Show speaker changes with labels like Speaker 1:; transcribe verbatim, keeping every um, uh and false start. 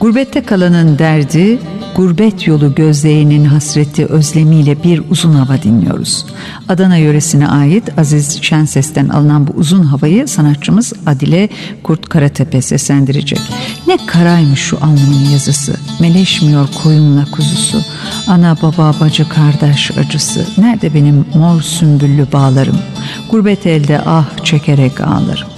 Speaker 1: Gurbette kalanın derdi, gurbet yolu gözleğinin hasreti özlemiyle bir uzun hava dinliyoruz. Adana yöresine ait Aziz Şenses'ten alınan bu uzun havayı sanatçımız Adile Kurt Karatepe seslendirecek. Ne karaymış şu alnımın yazısı, meleşmiyor koyunla kuzusu, ana baba bacı kardeş acısı, nerede benim mor sümbüllü bağlarım, gurbet elde ah çekerek ağlarım.